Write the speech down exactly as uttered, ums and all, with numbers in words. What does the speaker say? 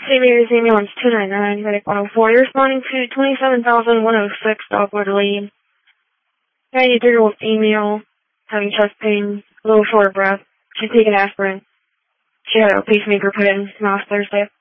Save me this ambulance two nine nine, medic one oh four. You're responding to twenty-seven thousand one oh six, Dogwood lead. ninety-three-year-old female, having chest pain, a little short of breath. She's taking aspirin. She had a pacemaker put in last Thursday.